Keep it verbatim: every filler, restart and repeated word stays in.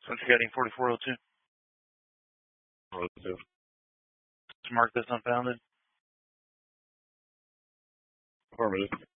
Cincinnati forty-four oh two. oh two. Mark this unfounded. Affirmative.